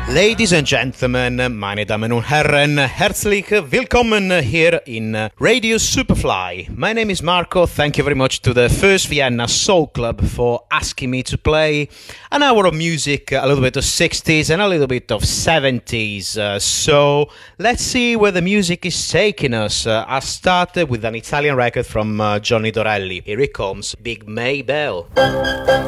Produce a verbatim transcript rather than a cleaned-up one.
Ladies and gentlemen, meine Damen und Herren, herzlich willkommen here in Radio Superfly. My name is Marco. Thank you very much to the First Vienna Soul Club for asking me to play an hour of music, a little bit of sixties and a little bit of seventies. Uh, so let's see where the music is taking us. Uh, I started with an Italian record from uh, Johnny Dorelli. Here it comes, Big Maybell.